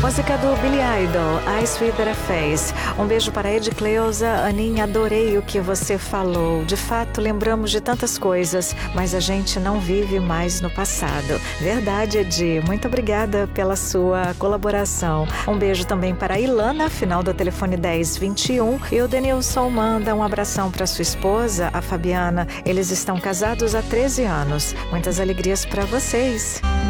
Música do Billy Idol, I Sweeter Face. Um beijo para Ed Cleusa. Aninha, adorei o que você falou. De fato, lembramos de tantas coisas, mas a gente não vive mais no passado. Verdade, Edi. Muito obrigada pela sua colaboração. Um beijo também para a Ilana, final do telefone 1021. E o Denilson manda um abração para sua esposa, a Fabiana. Eles estão casados há 13 anos. Muitas alegrias para vocês.